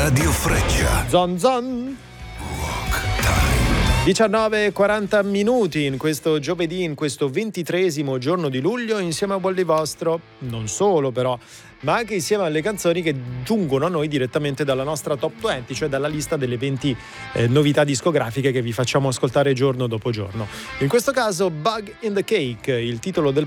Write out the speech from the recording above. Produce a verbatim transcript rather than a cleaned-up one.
Radio Freccia. Zon zon. diciannove e quaranta minuti in questo giovedì, in questo ventitresimo giorno di luglio, insieme a Bolli Vostro, non solo però, ma anche insieme alle canzoni che giungono a noi direttamente dalla nostra top venti, cioè dalla lista delle venti eh, novità discografiche che vi facciamo ascoltare giorno dopo giorno. In questo caso Bug in the Cake, il titolo del